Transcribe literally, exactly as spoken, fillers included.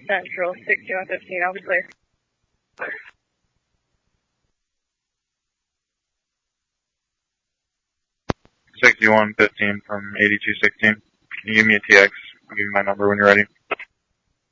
Central, sixty-one fifteen, I'll be clear. sixty-one fifteen from eighty-two sixteen. Can you give me a T X? I'll give you my number when you're ready.